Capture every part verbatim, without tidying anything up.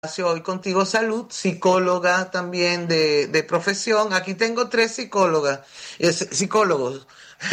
Hoy contigo salud, psicóloga también de, de profesión. Aquí tengo tres psicólogas, es- psicólogos,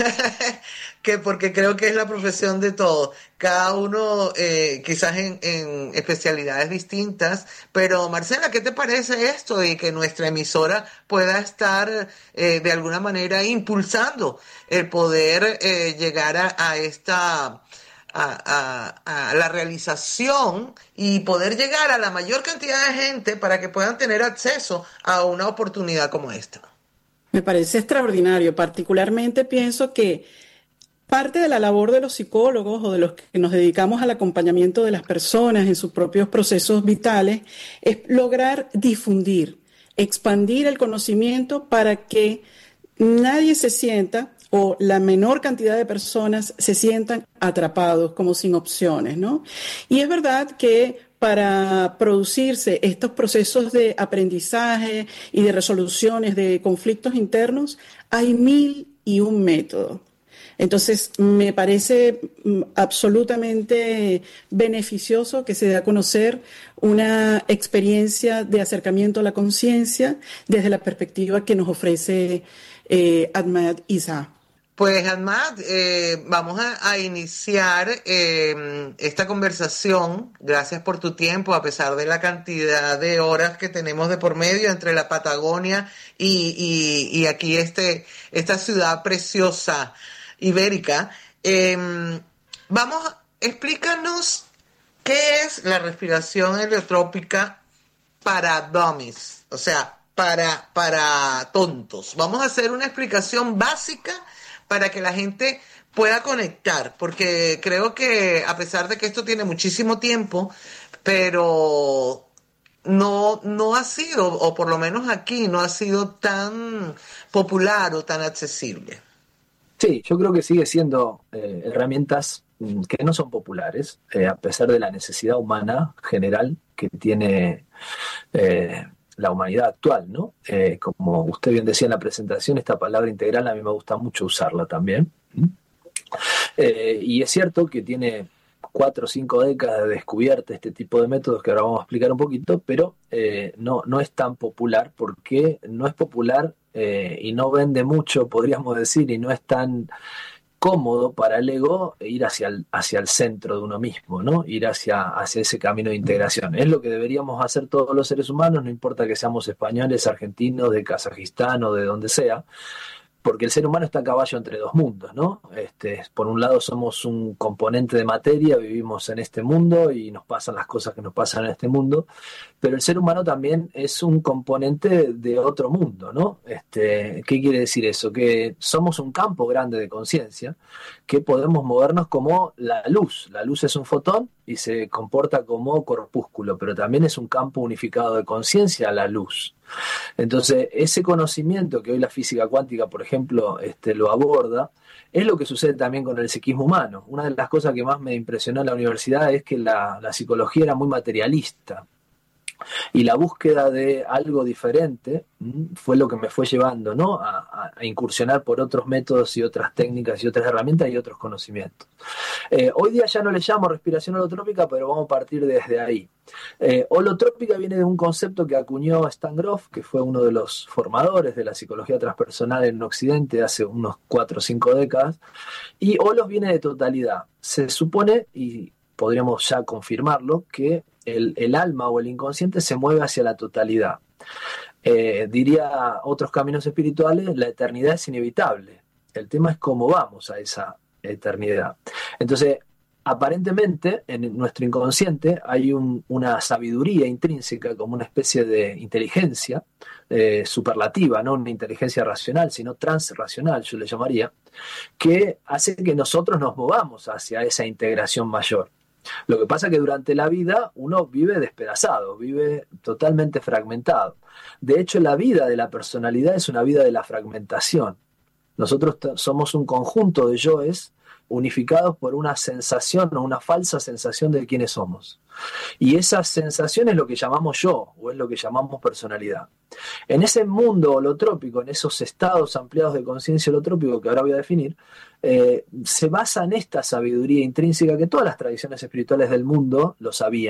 que porque creo que es la profesión de todos, cada uno eh, quizás en, en especialidades distintas. Pero Marcela, ¿qué te parece esto? Y que nuestra emisora pueda estar eh, de alguna manera impulsando el poder eh, llegar a, a esta a, a- a la realización y poder llegar a la mayor cantidad de gente para que puedan tener acceso a una oportunidad como esta. Me parece extraordinario. Particularmente pienso que parte de la labor de los psicólogos o de los que nos dedicamos al acompañamiento de las personas en sus propios procesos vitales es lograr difundir, expandir el conocimiento para que nadie se sienta o la menor cantidad de personas se sientan atrapados como sin opciones, ¿no? Y es verdad que para producirse estos procesos de aprendizaje y de resoluciones de conflictos internos hay mil y un métodos. Entonces, me parece mm, absolutamente beneficioso que se dé a conocer una experiencia de acercamiento a la conciencia desde la perspectiva que nos ofrece eh, Ahmad Isa. Pues Ahmad, eh, vamos a, a iniciar eh, esta conversación. Gracias por tu tiempo, a pesar de la cantidad de horas que tenemos de por medio entre la Patagonia y, y- y aquí este, esta ciudad preciosa ibérica. Eh, vamos, explícanos qué es la respiración heliotrópica para dummies, o sea, para, para tontos. Vamos a hacer una explicación básica para que la gente pueda conectar, porque creo que a pesar de que esto tiene muchísimo tiempo, pero no, no ha sido, o por lo menos aquí, no ha sido tan popular o tan accesible. Sí, yo creo que sigue siendo eh, herramientas mm, que no son populares, eh, a pesar de la necesidad humana general que tiene eh, la humanidad actual, ¿no? Eh, como usted bien decía en la presentación, esta palabra integral a mí me gusta mucho usarla también. ¿Mm? Eh, y es cierto que tiene cuatro o cinco décadas de descubierta este tipo de métodos que ahora vamos a explicar un poquito, pero eh, no, no es tan popular porque no es popular eh, y no vende mucho, podríamos decir, y no es tan cómodo para el ego ir hacia el, hacia el centro de uno mismo, ¿no? Ir hacia, hacia ese camino de integración. Es lo que deberíamos hacer todos los seres humanos, no importa que seamos españoles, argentinos, de Kazajistán o de donde sea, porque el ser humano está a caballo entre dos mundos, ¿no? Este, por un lado somos un componente de materia, vivimos en este mundo y nos pasan las cosas que nos pasan en este mundo, pero el ser humano también es un componente de otro mundo, ¿no? Este, ¿qué quiere decir eso? Que somos un campo grande de conciencia, que podemos movernos como la luz. La luz es un fotón y se comporta como corpúsculo, pero también es un campo unificado de conciencia, la luz. Entonces, ese conocimiento que hoy la física cuántica, por ejemplo, este, lo aborda, es lo que sucede también con el psiquismo humano. Una de las cosas que más me impresionó en la universidad es que la, la psicología era muy materialista. Y la búsqueda de algo diferente ¿m? Fue lo que me fue llevando, ¿no? A, a, a incursionar por otros métodos y otras técnicas y otras herramientas y otros conocimientos. Eh, hoy día ya no le llamo respiración holotrópica, pero vamos a partir desde ahí. Eh, holotrópica viene de un concepto que acuñó Stan Grof, que fue uno de los formadores de la psicología transpersonal en Occidente hace unos cuatro o cinco décadas, y holos viene de totalidad. Se supone, y podríamos ya confirmarlo, que el, el alma o el inconsciente se mueve hacia la totalidad. Eh, diría otros caminos espirituales, la eternidad es inevitable. El tema es cómo vamos a esa eternidad. Entonces, aparentemente, en nuestro inconsciente hay un, una sabiduría intrínseca, como una especie de inteligencia eh, superlativa, no una inteligencia racional, sino transracional, yo le llamaría, que hace que nosotros nos movamos hacia esa integración mayor. Lo que pasa es que durante la vida uno vive despedazado, vive totalmente fragmentado. De hecho, la vida de la personalidad es una vida de la fragmentación. Nosotros t- somos un conjunto de yoes unificados por una sensación o una falsa sensación de quiénes somos. Y esa sensación es lo que llamamos yo, o es lo que llamamos personalidad. En ese mundo holotrópico, en esos estados ampliados de conciencia holotrópico que ahora voy a definir, eh, se basa en esta sabiduría intrínseca que todas las tradiciones espirituales del mundo lo sabían.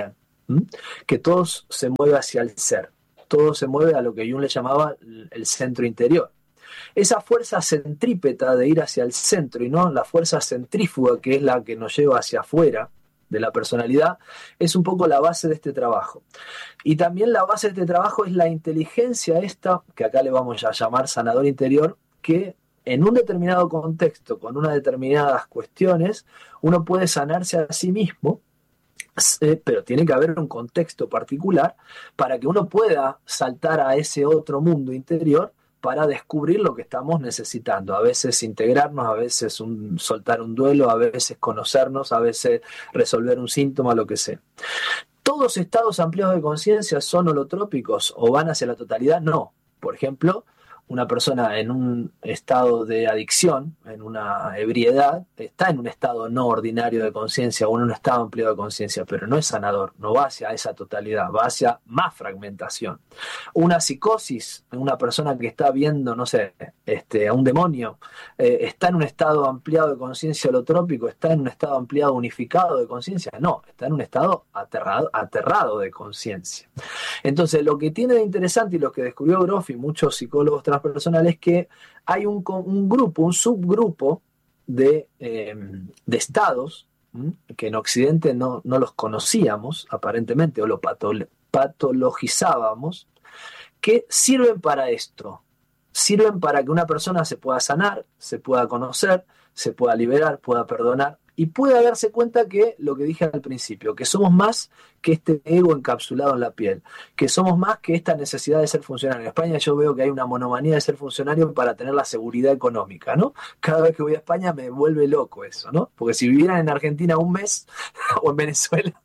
¿Mm? Que todo se mueve hacia el ser, todo se mueve a lo que Jung le llamaba el centro interior. Esa fuerza centrípeta de ir hacia el centro y no la fuerza centrífuga, que es la que nos lleva hacia afuera de la personalidad, es un poco la base de este trabajo. Y también la base de este trabajo es la inteligencia esta, que acá le vamos a llamar sanador interior, que en un determinado contexto, con unas determinadas cuestiones, uno puede sanarse a sí mismo, eh, pero tiene que haber un contexto particular para que uno pueda saltar a ese otro mundo interior para descubrir lo que estamos necesitando. A veces integrarnos, a veces un, soltar un duelo, a veces conocernos, a veces resolver un síntoma, lo que sea. ¿Todos estados ampliados de conciencia son holotrópicos o van hacia la totalidad? No. Por ejemplo, una persona en un estado de adicción, en una ebriedad, está en un estado no ordinario de conciencia o en un estado ampliado de conciencia, pero no es sanador, no va hacia esa totalidad, va hacia más fragmentación. Una psicosis, una persona que está viendo, no sé, este, a un demonio, eh, está en un estado ampliado de conciencia holotrópico, está en un estado ampliado unificado de conciencia, no, está en un estado aterrado, aterrado de conciencia. Entonces, lo que tiene de interesante y lo que descubrió Grof y muchos psicólogos transpersonales es que hay un, un grupo, un subgrupo de, eh, de estados ¿m? que en Occidente no, no los conocíamos aparentemente o lo patolo- patologizábamos, que sirven para esto, sirven para que una persona se pueda sanar, se pueda conocer, se pueda liberar, pueda perdonar y pueda darse cuenta que, lo que dije al principio, que somos más que este ego encapsulado en la piel, que somos más que esta necesidad de ser funcionario. En España yo veo que hay una monomanía de ser funcionario para tener la seguridad económica, ¿no? Cada vez que voy a España me vuelve loco eso, ¿no? Porque si vivieran en Argentina un mes o en Venezuela,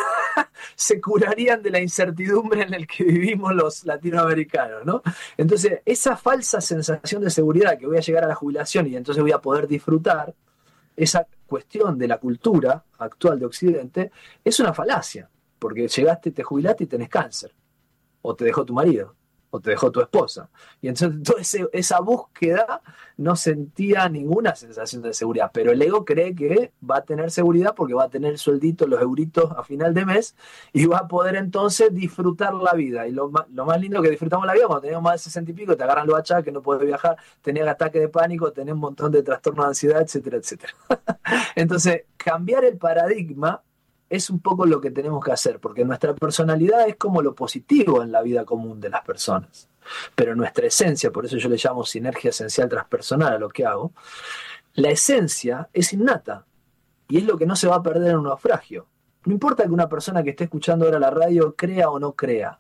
se curarían de la incertidumbre en la que vivimos los latinoamericanos, ¿no? Entonces, esa falsa sensación de seguridad que voy a llegar a la jubilación y entonces voy a poder disfrutar, esa cuestión de la cultura actual de Occidente es una falacia, porque llegaste, te jubilaste y tenés cáncer, o te dejó tu marido, o te dejó tu esposa, y entonces toda ese, esa búsqueda no sentía ninguna sensación de seguridad, pero el ego cree que va a tener seguridad porque va a tener el sueldito, los euritos a final de mes, y va a poder entonces disfrutar la vida, y lo más, lo más lindo que disfrutamos la vida cuando tenemos más de sesenta y pico, te agarran los achaques, no puedes viajar, tenés ataque de pánico, tenés un montón de trastornos de ansiedad, etcétera, etcétera. Entonces, cambiar el paradigma es un poco lo que tenemos que hacer, porque nuestra personalidad es como lo positivo en la vida común de las personas. Pero nuestra esencia, por eso yo le llamo sinergia esencial transpersonal a lo que hago, la esencia es innata y es lo que no se va a perder en un naufragio. No importa que una persona que esté escuchando ahora la radio crea o no crea.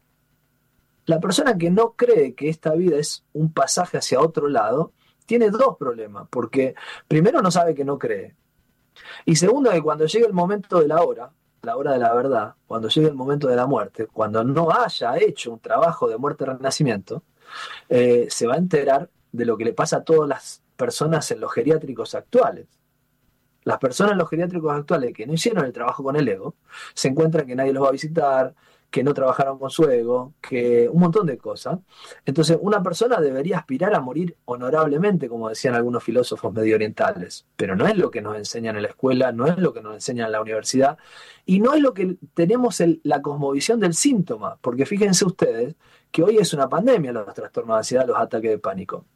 La persona que no cree que esta vida es un pasaje hacia otro lado, tiene dos problemas, porque primero no sabe que no cree. Y segundo, que cuando llegue el momento de la hora, la hora de la verdad, cuando llegue el momento de la muerte, cuando no haya hecho un trabajo de muerte-renacimiento, eh, se va a enterar de lo que le pasa a todas las personas en los geriátricos actuales. Las personas en los geriátricos actuales que no hicieron el trabajo con el ego, se encuentran que nadie los va a visitar, que no trabajaron con su ego, que un montón de cosas. Entonces, una persona debería aspirar a morir honorablemente, como decían algunos filósofos medio orientales, pero no es lo que nos enseñan en la escuela, no es lo que nos enseñan en la universidad, y no es lo que tenemos el, la cosmovisión del síntoma, porque fíjense ustedes que hoy es una pandemia los trastornos de ansiedad, los ataques de pánico.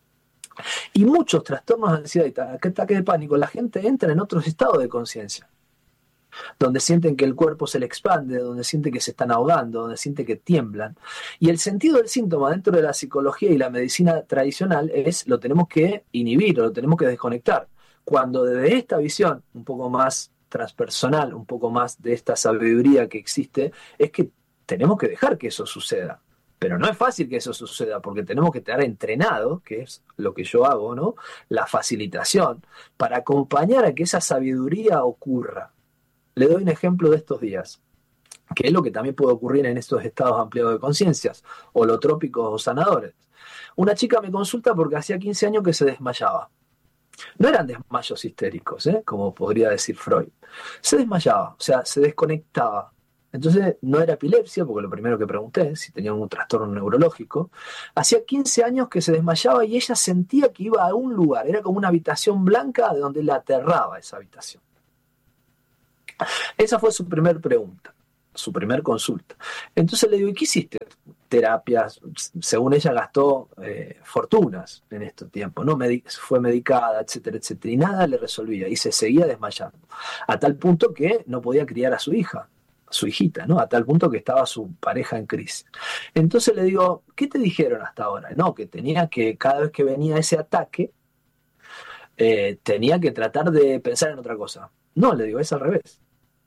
Y muchos trastornos de ansiedad y ataques de pánico, la gente entra en otros estados de conciencia, donde sienten que el cuerpo se le expande, donde sienten que se están ahogando, donde sienten que tiemblan. Y el sentido del síntoma dentro de la psicología y la medicina tradicional es lo tenemos que inhibir, o lo tenemos que desconectar. Cuando desde esta visión un poco más transpersonal, un poco más de esta sabiduría que existe, es que tenemos que dejar que eso suceda. Pero no es fácil que eso suceda, porque tenemos que estar entrenados, que es lo que yo hago, ¿no? La facilitación, para acompañar a que esa sabiduría ocurra. Le doy un ejemplo de estos días, que es lo que también puede ocurrir en estos estados ampliados de conciencias, holotrópicos o sanadores. Una chica me consulta porque hacía quince años que se desmayaba. No eran desmayos histéricos, ¿eh? Como podría decir Freud. Se desmayaba, o sea, se desconectaba. Entonces no era epilepsia, porque lo primero que pregunté, si tenía un trastorno neurológico. Hacía quince años que se desmayaba y ella sentía que iba a un lugar, era como una habitación blanca de donde la aterraba esa habitación. Esa fue su primer pregunta. su primer consulta. Entonces le digo, ¿y qué hiciste? Terapias, según ella gastó eh, fortunas en estos tiempos, ¿no? Medi- fue medicada, etcétera, etcétera, y nada le resolvía, y se seguía desmayando, a tal punto que no podía criar a su hija, a su hijita, ¿no? A tal punto que estaba su pareja en crisis. Entonces le digo, ¿qué te dijeron hasta ahora? No, que tenía que, cada vez que venía ese ataque, eh, tenía que tratar de pensar en otra cosa. No, le digo, es al revés.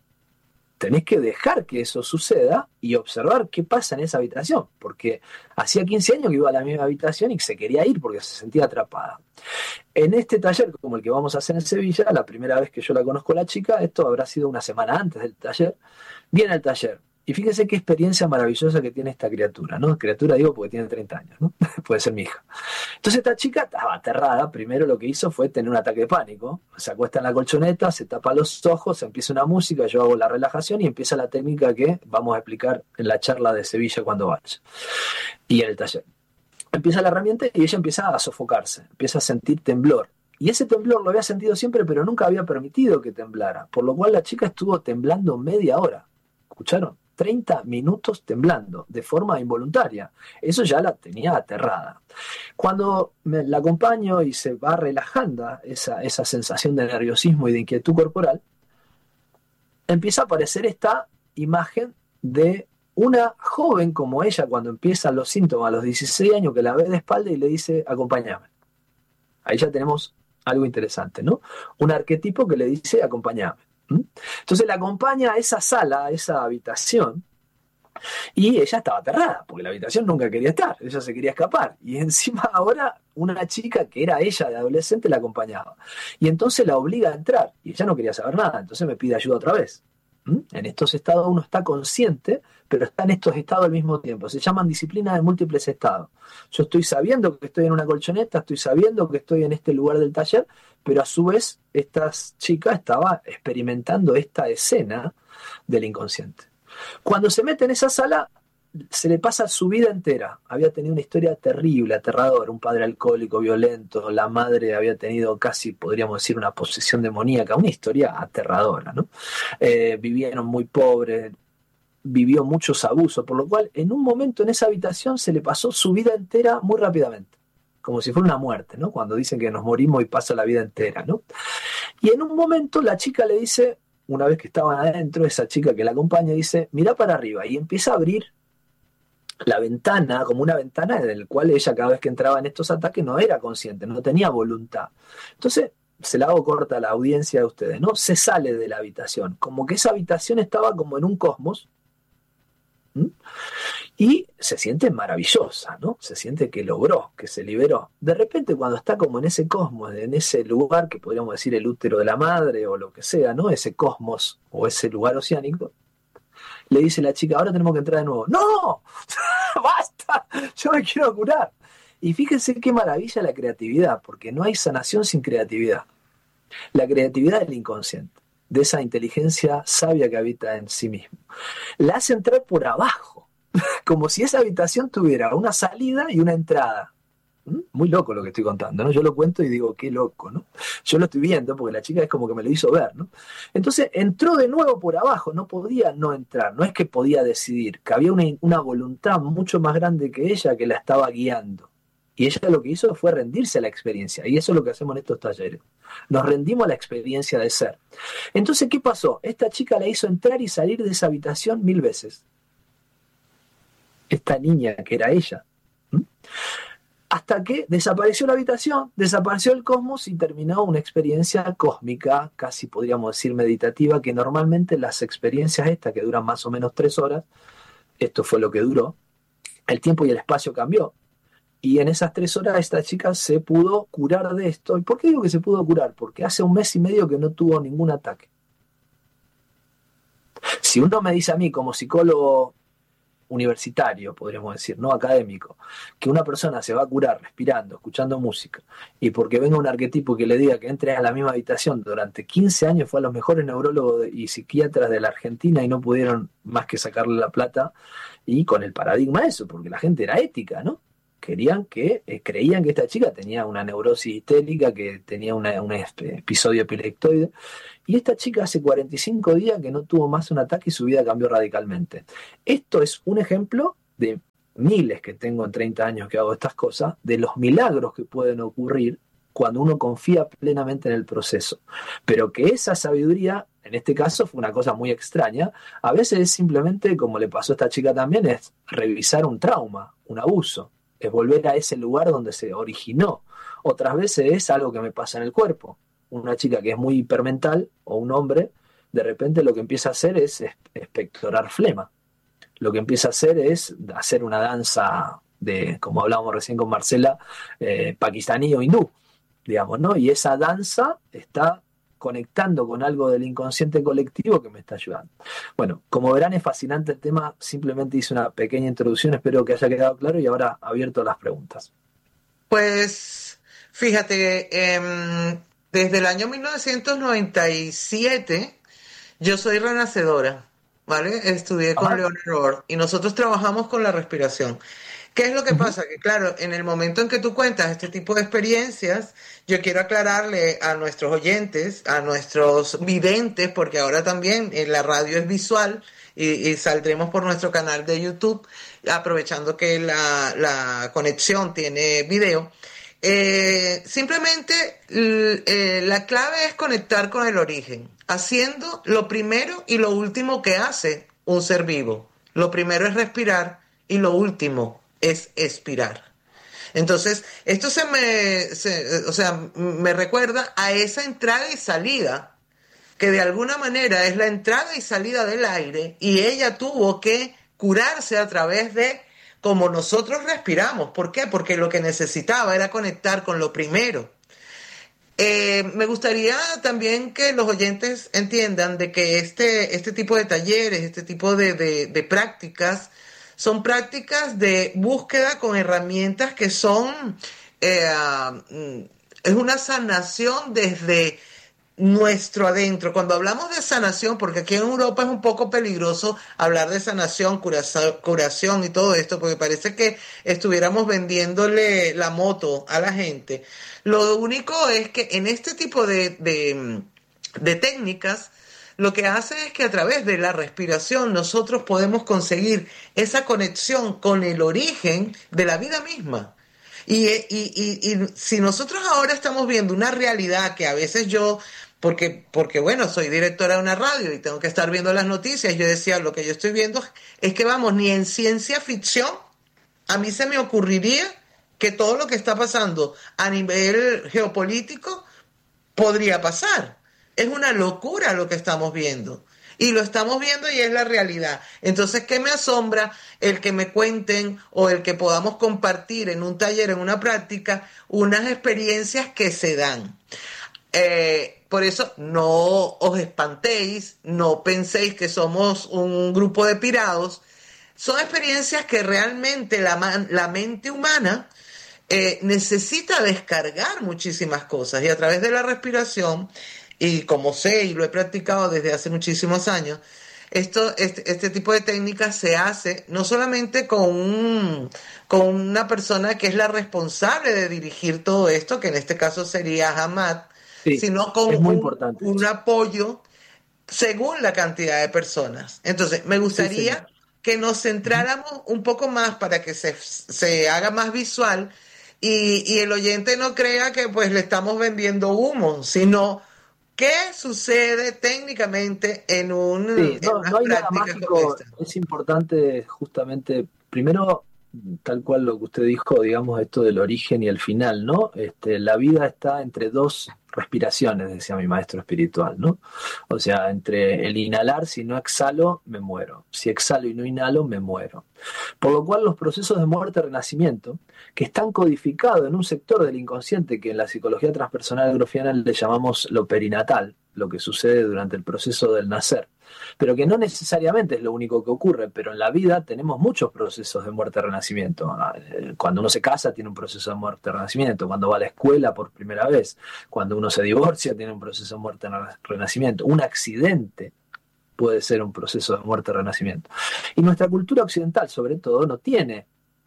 Tenés que dejar que eso suceda y observar qué pasa en esa habitación, porque hacía quince años que iba a la misma habitación y se quería ir porque se sentía atrapada. En este taller, como el que vamos a hacer en Sevilla, la primera vez que yo la conozco a la chica, esto habrá sido una semana antes del taller, viene al taller. Y fíjese qué experiencia maravillosa que tiene esta criatura, ¿no? Criatura digo porque tiene treinta años, ¿no? Puede ser mi hija. Entonces esta chica estaba aterrada. Primero lo que hizo fue tener un ataque de pánico. Se acuesta en la colchoneta, se tapa los ojos, empieza una música, yo hago la relajación y empieza la técnica que vamos a explicar en la charla de Sevilla cuando vaya. Y en el taller. Empieza la herramienta y ella empieza a sofocarse, empieza a sentir temblor. Y ese temblor lo había sentido siempre, pero nunca había permitido que temblara. Por lo cual la chica estuvo temblando media hora. ¿Escucharon? treinta minutos temblando de forma involuntaria. Eso ya la tenía aterrada. Cuando me la acompaño y se va relajando esa, esa sensación de nerviosismo y de inquietud corporal, empieza a aparecer esta imagen de una joven como ella cuando empiezan los síntomas a los dieciséis años, que la ve de espalda y le dice, acompáñame. Ahí ya tenemos algo interesante, ¿no? Un arquetipo que le dice, acompáñame. Entonces la acompaña a esa sala, a esa habitación, y ella estaba aterrada, porque la habitación nunca quería estar, ella se quería escapar, y encima ahora una chica que era ella de adolescente la acompañaba, y entonces la obliga a entrar, y ella no quería saber nada, entonces me pide ayuda otra vez. ¿Mm? En estos estados uno está consciente, pero está en estos estados al mismo tiempo, se llaman disciplinas de múltiples estados. Yo estoy sabiendo que estoy en una colchoneta, estoy sabiendo que estoy en este lugar del taller, pero a su vez esta chica estaba experimentando esta escena del inconsciente. Cuando se mete en esa sala, se le pasa su vida entera. Había tenido una historia terrible, aterradora, un padre alcohólico, violento, la madre había tenido casi, podríamos decir, una posesión demoníaca, una historia aterradora, ¿no? Eh, vivieron muy pobres, vivió muchos abusos, por lo cual en un momento en esa habitación se le pasó su vida entera muy rápidamente, como si fuera una muerte, ¿no? Cuando dicen que nos morimos y pasa la vida entera, ¿no? Y en un momento la chica le dice, una vez que estaban adentro, esa chica que la acompaña dice, mira para arriba, y empieza a abrir la ventana, como una ventana en la cual ella cada vez que entraba en estos ataques no era consciente, no tenía voluntad. Entonces, se la hago corta a la audiencia de ustedes, ¿no? Se sale de la habitación, como que esa habitación estaba como en un cosmos, ¿Mm? y se siente maravillosa, ¿no? Se siente que logró, que se liberó. De repente, cuando está como en ese cosmos, en ese lugar que podríamos decir el útero de la madre o lo que sea, ¿no? Ese cosmos o ese lugar oceánico, le dice la chica, ahora tenemos que entrar de nuevo. ¡No! ¡Basta! Yo me quiero curar. Y fíjense qué maravilla la creatividad, porque no hay sanación sin creatividad. La creatividad del inconsciente, de esa inteligencia sabia que habita en sí mismo. La hace entrar por abajo, como si esa habitación tuviera una salida y una entrada. ¿Mm? Muy loco lo que estoy contando, ¿no? Yo lo cuento y digo, qué loco, ¿no? Yo lo estoy viendo porque la chica es como que me lo hizo ver, ¿no? Entonces entró de nuevo por abajo, no podía no entrar, no es que podía decidir, que había una, una voluntad mucho más grande que ella que la estaba guiando. Y ella lo que hizo fue rendirse a la experiencia, y eso es lo que hacemos en estos talleres. Nos rendimos a la experiencia de ser. Entonces, ¿qué pasó? Esta chica la hizo entrar y salir de esa habitación mil veces. Esta niña que era ella. ¿Mm? Hasta que desapareció la habitación, desapareció el cosmos y terminó una experiencia cósmica, casi podríamos decir meditativa, que normalmente las experiencias estas, que duran más o menos tres horas, esto fue lo que duró, el tiempo y el espacio cambió. Y en esas tres horas esta chica se pudo curar de esto. ¿Y por qué digo que se pudo curar? Porque hace un mes y medio que no tuvo ningún ataque. Si uno me dice a mí como psicólogo universitario, podríamos decir, no académico, que una persona se va a curar respirando, escuchando música, y porque venga un arquetipo que le diga que entre a la misma habitación durante quince años, fue a los mejores neurólogos y psiquiatras de la Argentina y no pudieron más que sacarle la plata, y con el paradigma eso, porque la gente era ética, ¿no? Querían que, eh, creían que esta chica tenía una neurosis histérica, que tenía una, un episodio epileptoide, y esta chica hace cuarenta y cinco días que no tuvo más un ataque y su vida cambió radicalmente. Esto es un ejemplo de miles que tengo en treinta años que hago estas cosas, de los milagros que pueden ocurrir cuando uno confía plenamente en el proceso. Pero que esa sabiduría, en este caso fue una cosa muy extraña, a veces es simplemente, como le pasó a esta chica también, es revisar un trauma, un abuso, es volver a ese lugar donde se originó. Otras veces es algo que me pasa en el cuerpo. Una chica que es muy hipermental, o un hombre, de repente lo que empieza a hacer es expectorar flema. Lo que empieza a hacer es hacer una danza de, como hablábamos recién con Marcela, eh, pakistaní o hindú, digamos, ¿no? Y esa danza está conectando con algo del inconsciente colectivo que me está ayudando. Bueno, como verán, es fascinante el tema. Simplemente hice una pequeña introducción, espero que haya quedado claro, y ahora abierto a las preguntas. Pues fíjate, eh, desde el año mil novecientos noventa y siete yo soy renacedora, ¿vale? Estudié con Leonard Orr y nosotros trabajamos con la respiración. ¿Qué es lo que pasa? Que claro, en el momento en que tú cuentas este tipo de experiencias, yo quiero aclararle a nuestros oyentes, a nuestros videntes, porque ahora también en la radio es visual y, y saldremos por nuestro canal de YouTube, aprovechando que la, la conexión tiene video. Eh, simplemente eh, la clave es conectar con el origen, haciendo lo primero y lo último que hace un ser vivo. Lo primero es respirar y lo último es expirar. Entonces, esto se me, se, o sea, me recuerda a esa entrada y salida, que de alguna manera es la entrada y salida del aire, y ella tuvo que curarse a través de como nosotros respiramos. ¿Por qué? Porque lo que necesitaba era conectar con lo primero. Eh, me gustaría también que los oyentes entiendan de que este, este tipo de talleres, este tipo de, de, de prácticas, son prácticas de búsqueda con herramientas que son, eh, es una sanación desde nuestro adentro. Cuando hablamos de sanación, porque aquí en Europa es un poco peligroso hablar de sanación, curación, curación y todo esto, porque parece que estuviéramos vendiéndole la moto a la gente. Lo único es que en este tipo de, de, de técnicas, lo que hace es que a través de la respiración nosotros podemos conseguir esa conexión con el origen de la vida misma. Y, y, y, y si nosotros ahora estamos viendo una realidad que a veces yo, porque, porque bueno, soy directora de una radio y tengo que estar viendo las noticias, yo decía, lo que yo estoy viendo es que vamos, ni en ciencia ficción a mí se me ocurriría que todo lo que está pasando a nivel geopolítico podría pasar. Es una locura lo que estamos viendo. Y lo estamos viendo y es la realidad. Entonces, ¿qué me asombra? El que me cuenten o el que podamos compartir en un taller, en una práctica, unas experiencias que se dan. Eh, por eso, no os espantéis, no penséis que somos un grupo de pirados. Son experiencias que realmente la, la mente humana eh, necesita descargar muchísimas cosas. Y a través de la respiración, y como sé y lo he practicado desde hace muchísimos años, esto, este, este tipo de técnicas se hace no solamente con, un, con una persona que es la responsable de dirigir todo esto, que en este caso sería Hamad, sí, sino con un, un apoyo según la cantidad de personas. Entonces, me gustaría sí, que nos centráramos un poco más para que se, se haga más visual y, y el oyente no crea que pues le estamos vendiendo humo, sino ¿qué sucede técnicamente en un sí, no, en no hay nada mágico. Es importante justamente, primero, tal cual lo que usted dijo, digamos, esto del origen y el final, ¿no? Este, la vida está entre dos respiraciones, decía mi maestro espiritual, ¿no? O sea, entre el inhalar, si no exhalo, me muero. Si exhalo y no inhalo, me muero. Por lo cual los procesos de muerte-renacimiento, que están codificados en un sector del inconsciente que en la psicología transpersonal grofiana le llamamos lo perinatal, lo que sucede durante el proceso del nacer, pero que no necesariamente es lo único que ocurre, pero en la vida tenemos muchos procesos de muerte-renacimiento. Cuando uno se casa tiene un proceso de muerte-renacimiento, cuando va a la escuela por primera vez, cuando uno se divorcia tiene un proceso de muerte-renacimiento, un accidente puede ser un proceso de muerte-renacimiento. Y nuestra cultura occidental, sobre todo, no tiene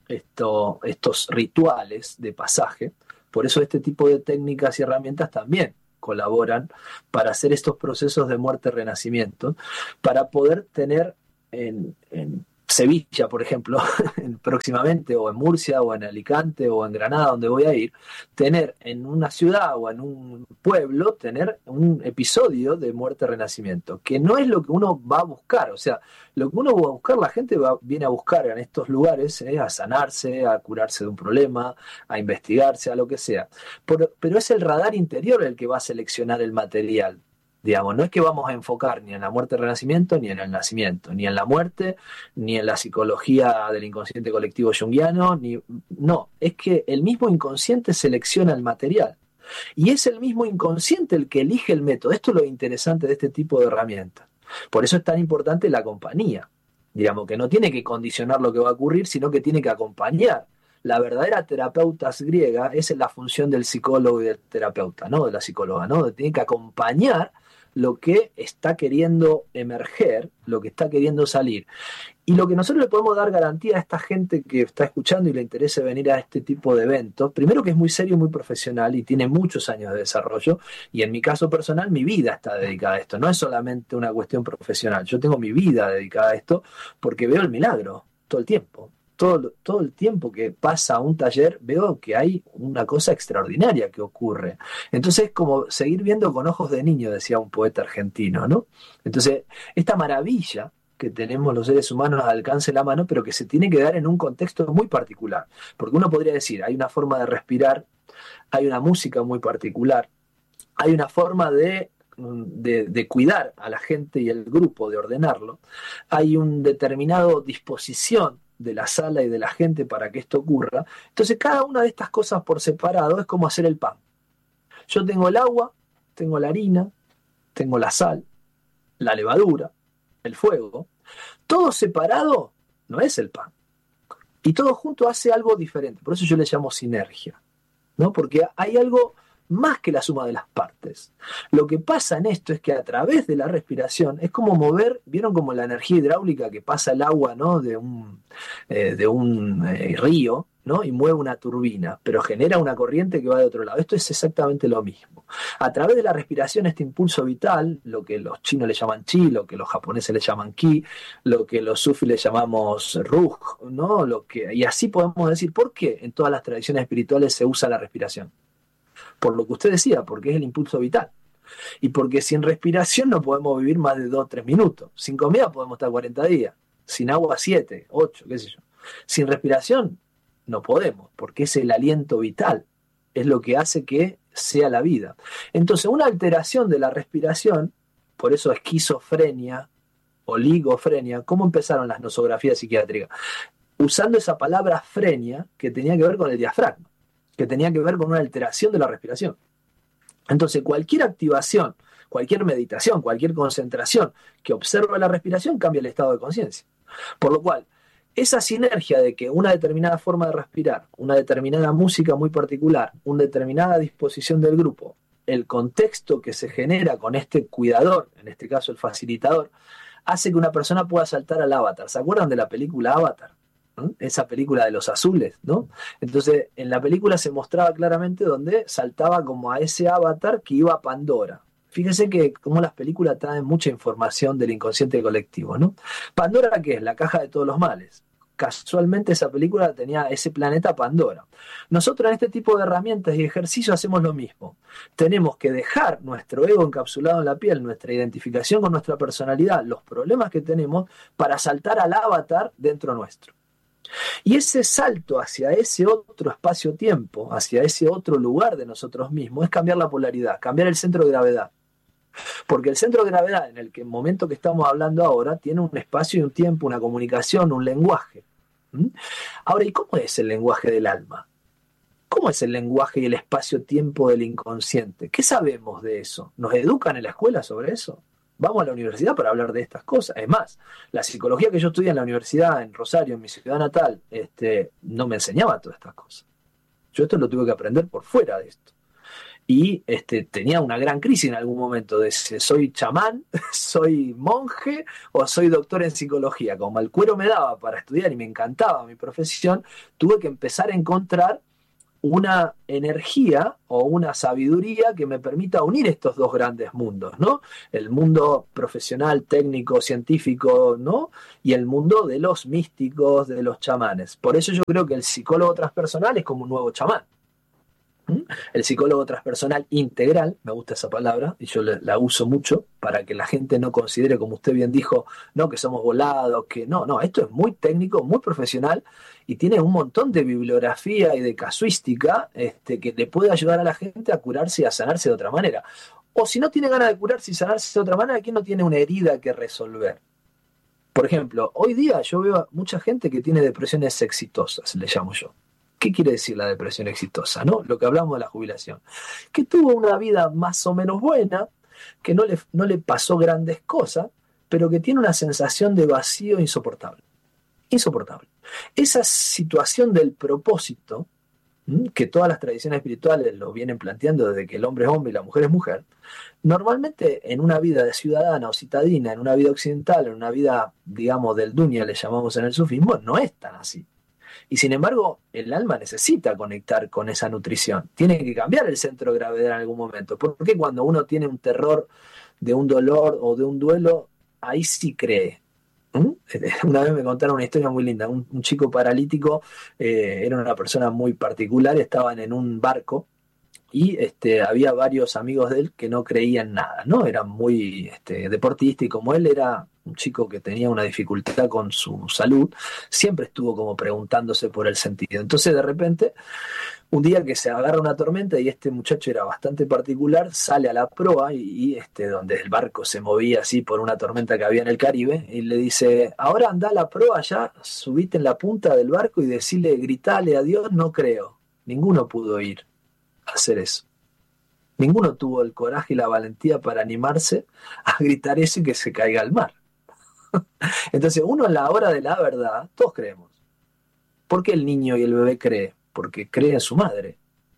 esto, estos rituales de pasaje. Por eso este tipo de técnicas y herramientas también colaboran para hacer estos procesos de muerte-renacimiento, para poder tener en, en Sevilla, por ejemplo, próximamente, o en Murcia, o en Alicante, o en Granada, donde voy a ir, tener en una ciudad o en un pueblo, tener un episodio de muerte-renacimiento, que no es lo que uno va a buscar. O sea, lo que uno va a buscar, la gente va, viene a buscar en estos lugares, eh, a sanarse, a curarse de un problema, a investigarse, a lo que sea. Por, pero es el radar interior el que va a seleccionar el material. Digamos, no es que vamos a enfocar ni en la muerte-renacimiento, ni en el nacimiento, ni en la muerte, ni en la psicología del inconsciente colectivo junguiano, ni, no, es que el mismo inconsciente selecciona el material. Y es el mismo inconsciente el que elige el método. Esto es lo interesante de este tipo de herramientas. Por eso es tan importante la compañía. Digamos, que no tiene que condicionar lo que va a ocurrir, sino que tiene que acompañar. La verdadera terapeuta griega es la función del psicólogo y del terapeuta, ¿no? De la psicóloga, ¿no? Tiene que acompañar lo que está queriendo emerger, lo que está queriendo salir. Y lo que nosotros le podemos dar garantía a esta gente que está escuchando y le interese venir a este tipo de eventos, primero que es muy serio, muy profesional y tiene muchos años de desarrollo, y en mi caso personal mi vida está dedicada a esto, no es solamente una cuestión profesional, yo tengo mi vida dedicada a esto porque veo el milagro todo el tiempo. Todo, todo el tiempo que pasa un taller veo que hay una cosa extraordinaria que ocurre. Entonces es como seguir viendo con ojos de niño, decía un poeta argentino, ¿no? Entonces, esta maravilla que tenemos los seres humanos al alcance de la mano, pero que se tiene que dar en un contexto muy particular. Porque uno podría decir, hay una forma de respirar, hay una música muy particular, hay una forma de De, de cuidar a la gente y el grupo, de ordenarlo, hay una determinada disposición de la sala y de la gente para que esto ocurra. Entonces cada una de estas cosas por separado es como hacer el pan. Yo tengo el agua, tengo la harina, tengo la sal, la levadura, el fuego. Todo separado no es el pan. Y todo junto hace algo diferente. Por eso yo le llamo sinergia, ¿no? Porque hay algo más que la suma de las partes. Lo que pasa en esto es que a través de la respiración es como mover, ¿vieron como la energía hidráulica que pasa el agua, ¿no? de un, eh, de un eh, río, ¿no? Y mueve una turbina, pero genera una corriente que va de otro lado? Esto es exactamente lo mismo. A través de la respiración, este impulso vital, lo que los chinos le llaman chi, lo que los japoneses le llaman ki, lo que los sufis le llamamos ruj, ¿no? Lo que, y así podemos decir, ¿por qué en todas las tradiciones espirituales se usa la respiración? Por lo que usted decía, porque es el impulso vital. Y porque sin respiración no podemos vivir más de dos o tres minutos. Sin comida podemos estar cuarenta días. Sin agua siete, ocho, qué sé yo. Sin respiración no podemos, porque es el aliento vital. Es lo que hace que sea la vida. Entonces, una alteración de la respiración, por eso esquizofrenia, oligofrenia, ¿cómo empezaron las nosografías psiquiátricas? Usando esa palabra frenia que tenía que ver con el diafragma, que tenía que ver con una alteración de la respiración. Entonces, cualquier activación, cualquier meditación, cualquier concentración que observa la respiración cambia el estado de conciencia. Por lo cual, esa sinergia de que una determinada forma de respirar, una determinada música muy particular, una determinada disposición del grupo, el contexto que se genera con este cuidador, en este caso el facilitador, hace que una persona pueda saltar al avatar. ¿Se acuerdan de la película Avatar? ¿Mm? Esa película de los azules, ¿no? Entonces, en la película se mostraba claramente donde saltaba como a ese avatar que iba a Pandora. Fíjense que como las películas traen mucha información del inconsciente colectivo, ¿no? Pandora, ¿qué es? La caja de todos los males. Casualmente esa película tenía ese planeta Pandora. Nosotros en este tipo de herramientas y ejercicios hacemos lo mismo. Tenemos que dejar nuestro ego encapsulado en la piel, nuestra identificación con nuestra personalidad, los problemas que tenemos, para saltar al avatar dentro nuestro. Y ese salto hacia ese otro espacio-tiempo, hacia ese otro lugar de nosotros mismos, es cambiar la polaridad, cambiar el centro de gravedad. Porque el centro de gravedad, en el que, momento que estamos hablando ahora, tiene un espacio y un tiempo, una comunicación, un lenguaje. ¿Mm? Ahora, ¿y cómo es el lenguaje del alma? ¿Cómo es el lenguaje y el espacio-tiempo del inconsciente? ¿Qué sabemos de eso? ¿Nos educan en la escuela sobre eso? Vamos a la universidad para hablar de estas cosas. Es más, la psicología que yo estudié en la universidad, en Rosario, en mi ciudad natal, este, no me enseñaba todas estas cosas. Yo esto lo tuve que aprender por fuera de esto. y este, tenía una gran crisis en algún momento de si soy chamán, soy monje o soy doctor en psicología. Como el cuero me daba para estudiar y me encantaba mi profesión, tuve que empezar a encontrar una energía o una sabiduría que me permita unir estos dos grandes mundos, ¿no? El mundo profesional, técnico, científico, ¿no? Y el mundo de los místicos, de los chamanes. Por eso yo creo que el psicólogo transpersonal es como un nuevo chamán. El psicólogo transpersonal integral, me gusta esa palabra y yo la uso mucho para que la gente no considere, como usted bien dijo, no, que somos volados, que no, no, esto es muy técnico, muy profesional y tiene un montón de bibliografía y de casuística este, que le puede ayudar a la gente a curarse y a sanarse de otra manera. O si no tiene ganas de curarse y sanarse de otra manera, ¿quién no tiene una herida que resolver? Por ejemplo, hoy día yo veo a mucha gente que tiene depresiones exitosas, le llamo yo. ¿Qué quiere decir la depresión exitosa? ¿No? Lo que hablamos de la jubilación. Que tuvo una vida más o menos buena, que no le, no le pasó grandes cosas, pero que tiene una sensación de vacío insoportable. Insoportable. Esa situación del propósito, que todas las tradiciones espirituales lo vienen planteando desde que el hombre es hombre y la mujer es mujer, normalmente en una vida de ciudadana o citadina, en una vida occidental, en una vida, digamos, del dunya, le llamamos en el sufismo, no es tan así. Y sin embargo, el alma necesita conectar con esa nutrición. Tiene que cambiar el centro de gravedad en algún momento. Porque cuando uno tiene un terror de un dolor o de un duelo, ahí sí cree. ¿Mm? Una vez me contaron una historia muy linda. Un, un chico paralítico, eh, era una persona muy particular, estaban en un barco y este, había varios amigos de él que no creían nada, ¿no? Eran muy este, deportistas y como él era un chico que tenía una dificultad con su salud, siempre estuvo como preguntándose por el sentido. Entonces de repente, un día que se agarra una tormenta y este muchacho era bastante particular, sale a la proa y, y este, donde el barco se movía así por una tormenta que había en el Caribe, y le dice, ahora anda a la proa allá, subite en la punta del barco y decirle, gritale a Dios, no creo. Ninguno pudo ir a hacer eso. Ninguno tuvo el coraje y la valentía para animarse a gritar eso y que se caiga al mar. Entonces uno en la hora de la verdad, todos creemos. ¿Por qué el niño y el bebé cree? Porque cree en su madre.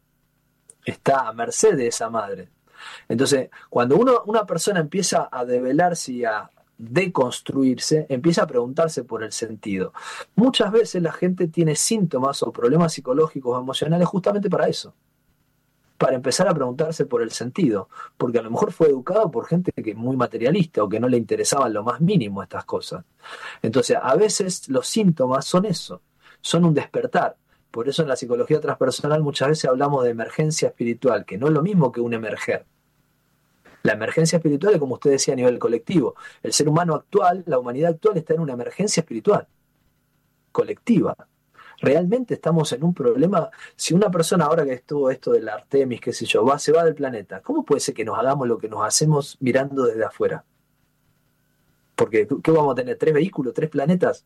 Está a merced de esa madre. Entonces, cuando uno, una persona empieza a develarse y a deconstruirse, empieza a preguntarse por el sentido. Muchas veces la gente tiene síntomas o problemas psicológicos o emocionales justamente para eso. Para empezar a preguntarse por el sentido, porque a lo mejor fue educado por gente que es muy materialista o que no le interesaban lo más mínimo estas cosas. Entonces, a veces los síntomas son eso, son un despertar. Por eso en la psicología transpersonal muchas veces hablamos de emergencia espiritual, que no es lo mismo que un emerger. La emergencia espiritual es como usted decía a nivel colectivo. El ser humano actual, la humanidad actual está en una emergencia espiritual, colectiva. Realmente estamos en un problema. Si una persona ahora que estuvo esto del Artemis, qué sé yo, va, se va del planeta, ¿cómo puede ser que nos hagamos lo que nos hacemos mirando desde afuera? Porque, ¿qué vamos a tener? ¿Tres vehículos? ¿Tres planetas?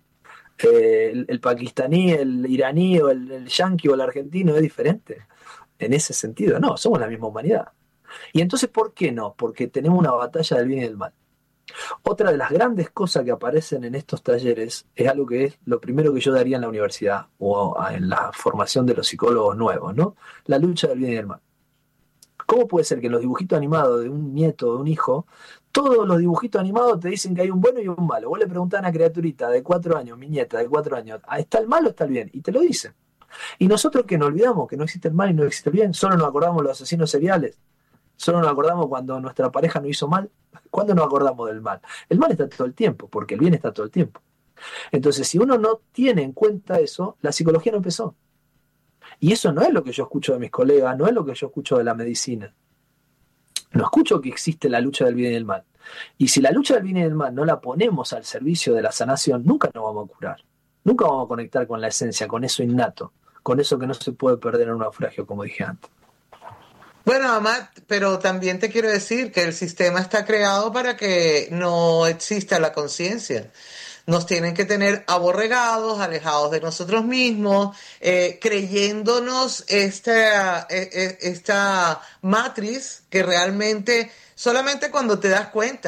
Eh, el, el pakistaní, el iraní, o el, el yanqui o el argentino es diferente. En ese sentido, no, somos la misma humanidad. Y entonces, ¿por qué no? Porque tenemos una batalla del bien y del mal. Otra de las grandes cosas que aparecen en estos talleres es algo que es lo primero que yo daría en la universidad o en la formación de los psicólogos nuevos, ¿no? La lucha del bien y del mal. ¿Cómo puede ser que en los dibujitos animados de un nieto o de un hijo, todos los dibujitos animados te dicen que hay un bueno y un malo? Vos le preguntás a una criaturita de cuatro años, mi nieta de cuatro años, ¿está el mal o está el bien? Y te lo dicen. Y nosotros que nos olvidamos que no existe el mal y no existe el bien, solo nos acordamos de los asesinos seriales. Solo nos acordamos cuando nuestra pareja nos hizo mal. ¿Cuándo nos acordamos del mal? El mal está todo el tiempo, porque el bien está todo el tiempo. Entonces, si uno no tiene en cuenta eso, la psicología no empezó. Y eso no es lo que yo escucho de mis colegas, no es lo que yo escucho de la medicina. No escucho que existe la lucha del bien y del mal. Y si la lucha del bien y del mal no la ponemos al servicio de la sanación, nunca nos vamos a curar. Nunca vamos a conectar con la esencia, con eso innato, con eso que no se puede perder en un naufragio, como dije antes. Bueno, Amat, pero también te quiero decir que el sistema está creado para que no exista la conciencia. Nos tienen que tener aborregados, alejados de nosotros mismos, eh, creyéndonos esta, esta matriz que realmente solamente cuando te das cuenta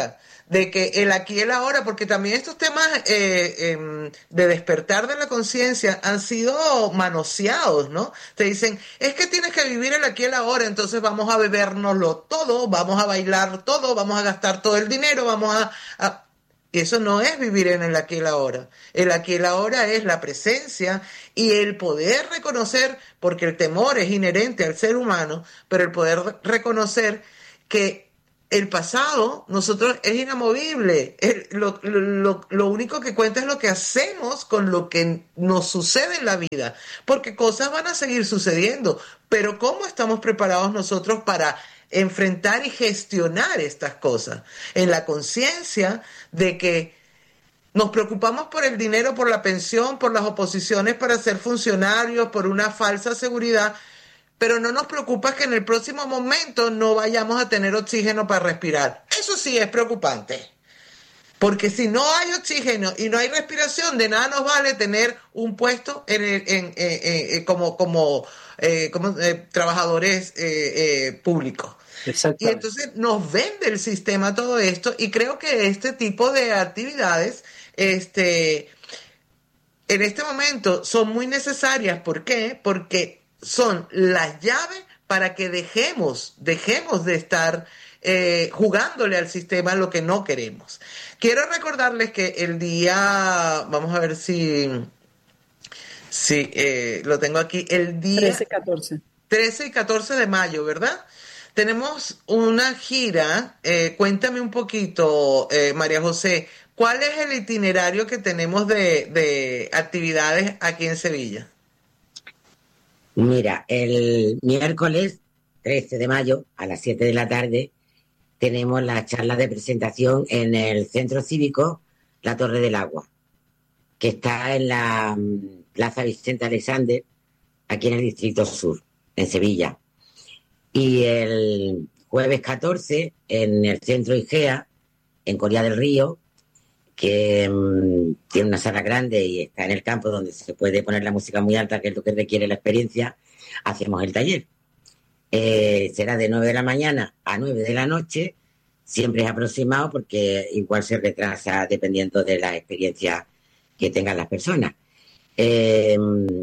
de que el aquí y el ahora, porque también estos temas eh, eh, de despertar de la conciencia han sido manoseados, ¿no? Te dicen, es que tienes que vivir el aquí y el ahora, entonces vamos a bebérnoslo todo, vamos a bailar todo, vamos a gastar todo el dinero, vamos a... a... Eso no es vivir en el aquí y el ahora. El aquí y el ahora es la presencia y el poder reconocer, porque el temor es inherente al ser humano, pero el poder reconocer que el pasado, nosotros, es inamovible. El, lo, lo, lo único que cuenta es lo que hacemos con lo que nos sucede en la vida, porque cosas van a seguir sucediendo, pero ¿cómo estamos preparados nosotros para enfrentar y gestionar estas cosas? En la conciencia de que nos preocupamos por el dinero, por la pensión, por las oposiciones para ser funcionarios, por una falsa seguridad, pero no nos preocupa que en el próximo momento no vayamos a tener oxígeno para respirar. Eso sí es preocupante. Porque si no hay oxígeno y no hay respiración, de nada nos vale tener un puesto en, el, en, en, en, en como, como, eh, como eh, trabajadores eh, eh, públicos. Y entonces nos vende el sistema todo esto, y creo que este tipo de actividades este, en este momento son muy necesarias. ¿Por qué? Porque son las llaves para que dejemos, dejemos de estar eh, jugándole al sistema lo que no queremos. Quiero recordarles que el día, vamos a ver si, si eh, lo tengo aquí, el día trece, catorce. trece y catorce de mayo, ¿verdad? Tenemos una gira. Eh, cuéntame un poquito, eh, María José, ¿cuál es el itinerario que tenemos de, de actividades aquí en Sevilla? Mira, el miércoles trece de mayo a las siete de la tarde tenemos la charla de presentación en el Centro Cívico La Torre del Agua, que está en la um, Plaza Vicente Alexander, aquí en el Distrito Sur, en Sevilla. Y el jueves catorce en el Centro Igea, en Coria del Río, que um, tiene una sala grande y está en el campo donde se puede poner la música muy alta, que es lo que requiere la experiencia, hacemos el taller. Eh, será de nueve de la mañana a nueve de la noche, siempre es aproximado porque igual se retrasa dependiendo de la experiencia que tengan las personas. Eh,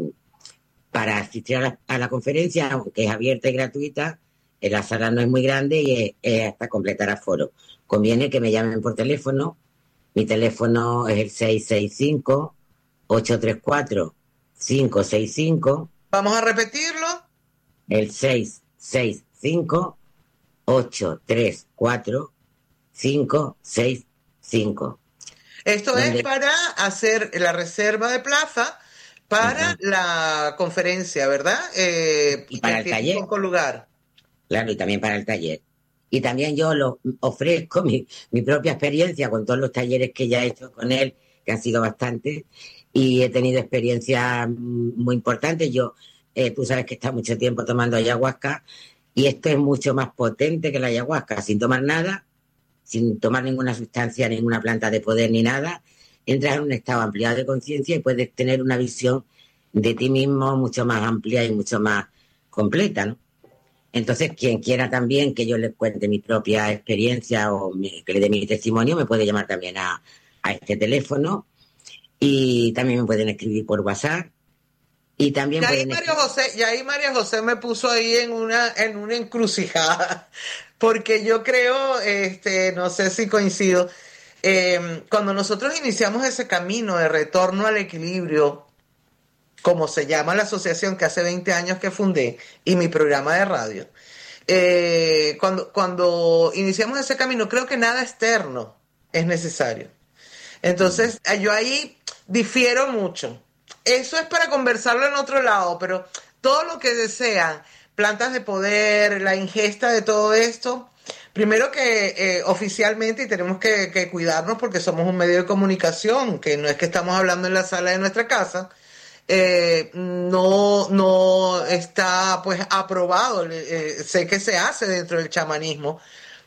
para asistir a la, a la conferencia, aunque es abierta y gratuita, eh, la sala no es muy grande y es, es hasta completar aforo. Conviene que me llamen por teléfono. Mi teléfono es el seis seis cinco, ocho tres cuatro, cinco seis cinco. ¿Vamos a repetirlo? El seis seis cinco, ocho tres cuatro, cinco seis cinco. Esto ¿Dónde? Es para hacer la reserva de plaza para uh-huh. la conferencia, ¿verdad? Eh, y para el taller. Con lugar. Claro, y también para el taller. Y también yo lo ofrezco mi, mi propia experiencia con todos los talleres que ya he hecho con él, que han sido bastantes, y he tenido experiencias muy importantes. Yo, eh, tú sabes que he estado mucho tiempo tomando ayahuasca, y esto es mucho más potente que la ayahuasca. Sin tomar nada, sin tomar ninguna sustancia, ninguna planta de poder ni nada, entras en un estado ampliado de conciencia y puedes tener una visión de ti mismo mucho más amplia y mucho más completa, ¿no? Entonces, quien quiera también que yo le cuente mi propia experiencia o mi, que le dé mi testimonio, me puede llamar también a, a este teléfono, y también me pueden escribir por WhatsApp. Y también y ahí pueden María José, y ahí María José me puso ahí en una, en una encrucijada, porque yo creo, este, no sé si coincido, eh, cuando nosotros iniciamos ese camino de retorno al equilibrio, como se llama la asociación que hace veinte años que fundé, y mi programa de radio, eh, cuando, cuando iniciamos ese camino, creo que nada externo es necesario. Entonces, yo ahí difiero mucho. Eso es para conversarlo en otro lado, pero todo lo que desean, plantas de poder, la ingesta de todo esto, primero que eh, oficialmente, y tenemos que, que cuidarnos porque somos un medio de comunicación, que no es que estamos hablando en la sala de nuestra casa, eh, no, no está pues aprobado. Eh, sé que se hace dentro del chamanismo,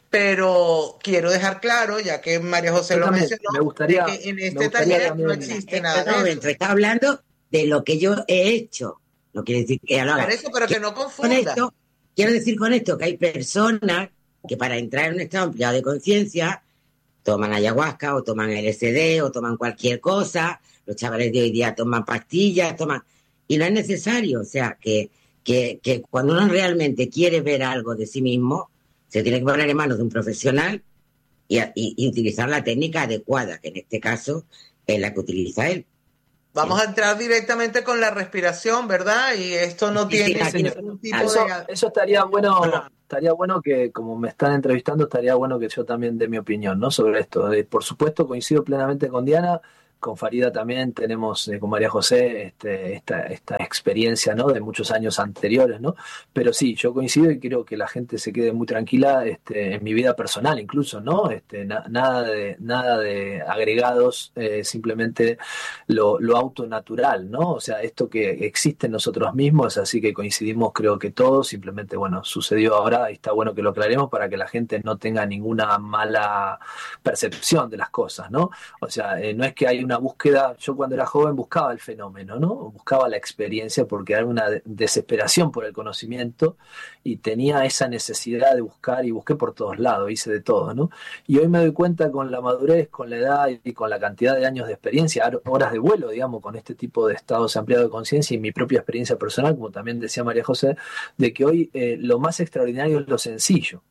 pero quiero dejar claro, ya que María José lo mencionó, me gustaría, que en este taller también no existe nada de momento, eso. Está hablando de lo que yo he hecho. No quiere decir que lo haga. Por eso, pero que, que no confunda. Con esto, quiero decir con esto que hay personas que para entrar en un estado ampliado de conciencia toman ayahuasca o toman L S D o toman cualquier cosa, los chavales de hoy día toman pastillas, toman... Y no es necesario, o sea, que, que, que cuando uno realmente quiere ver algo de sí mismo, se tiene que poner en manos de un profesional y, y, y utilizar la técnica adecuada, que en este caso es la que utiliza él. Vamos a entrar directamente con la respiración, ¿verdad? Y esto no Sí, tiene sí, ningún tipo Eso, de... eso estaría bueno, Ajá. estaría bueno que, como me están entrevistando, estaría bueno que yo también dé mi opinión, ¿no? Sobre esto. Eh, por supuesto, coincido plenamente con Diana, con Farida también tenemos, eh, con María José, este, esta, esta experiencia, ¿no? De muchos años anteriores, ¿no? Pero sí, yo coincido y quiero que la gente se quede muy tranquila, este, en mi vida personal incluso, ¿no? Este, na- nada de, nada de agregados, eh, simplemente lo, lo autonatural, ¿no? O sea, esto que existe en nosotros mismos, así que coincidimos creo que todos, simplemente, bueno, sucedió ahora y está bueno que lo aclaremos para que la gente no tenga ninguna mala percepción de las cosas, ¿no? O sea, eh, no es que hay una búsqueda, yo cuando era joven buscaba el fenómeno, ¿no? Buscaba la experiencia porque era una de- desesperación por el conocimiento y tenía esa necesidad de buscar y busqué por todos lados, hice de todo, ¿no? Y hoy me doy cuenta con la madurez, con la edad y con la cantidad de años de experiencia, horas de vuelo, digamos, con este tipo de estados ampliados de conciencia y mi propia experiencia personal, como también decía María José, de que hoy eh, lo más extraordinario es lo sencillo,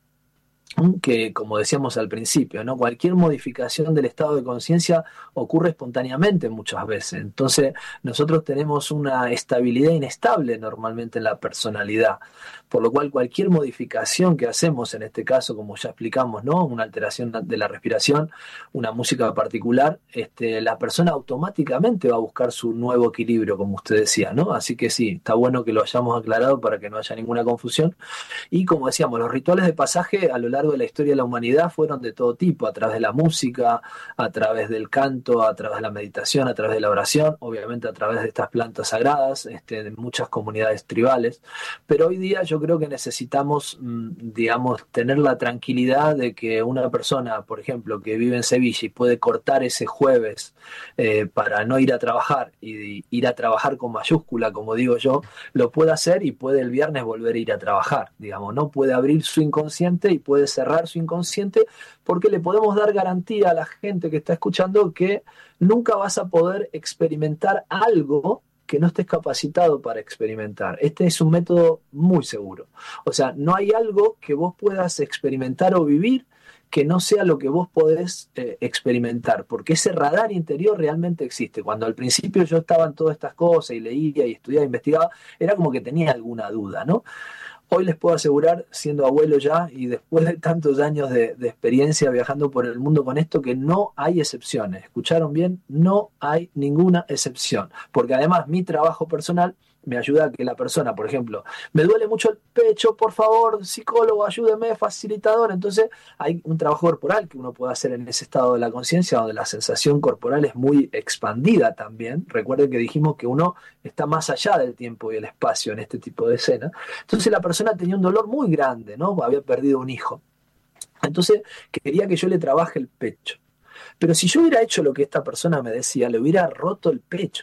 que como decíamos al principio, ¿no? Cualquier modificación del estado de conciencia ocurre espontáneamente muchas veces. Entonces, nosotros tenemos una estabilidad inestable normalmente en la personalidad, por lo cual cualquier modificación que hacemos, en este caso, como ya explicamos, ¿no? Una alteración de la respiración, una música particular, este, la persona automáticamente va a buscar su nuevo equilibrio, como usted decía, ¿no? Así que sí, está bueno que lo hayamos aclarado para que no haya ninguna confusión. Y como decíamos, los rituales de pasaje a lo largo de la historia de la humanidad fueron de todo tipo, a través de la música, a través del canto, a través de la meditación, a través de la oración, obviamente a través de estas plantas sagradas, este, de muchas comunidades tribales. Pero hoy día yo creo que necesitamos, mmm, digamos, tener la tranquilidad de que una persona, por ejemplo, que vive en Sevilla y puede cortar ese jueves eh, para no ir a trabajar y, y ir a trabajar con mayúscula, como digo yo, lo puede hacer y puede el viernes volver a ir a trabajar, digamos, ¿no? Puede abrir su inconsciente y puede cerrar su inconsciente porque le podemos dar garantía a la gente que está escuchando que nunca vas a poder experimentar algo que no estés capacitado para experimentar. Este es un método muy seguro. O sea, no hay algo que vos puedas experimentar o vivir que no sea lo que vos podés eh, experimentar, porque ese radar interior realmente existe. Cuando al principio yo estaba en todas estas cosas y leía y estudiaba, investigaba, era como que tenía alguna duda, ¿no? Hoy les puedo asegurar, siendo abuelo ya y después de tantos años de, de experiencia viajando por el mundo con esto, que no hay excepciones. ¿Escucharon bien? No hay ninguna excepción, porque además mi trabajo personal me ayuda a que la persona, por ejemplo, me duele mucho el pecho, por favor, psicólogo, ayúdeme, facilitador. Entonces hay un trabajo corporal que uno puede hacer en ese estado de la conciencia, donde la sensación corporal es muy expandida también. Recuerden que dijimos que uno está más allá del tiempo y el espacio en este tipo de escena. Entonces la persona tenía un dolor muy grande, ¿no? Había perdido un hijo. Entonces quería que yo le trabaje el pecho. Pero si yo hubiera hecho lo que esta persona me decía, le hubiera roto el pecho.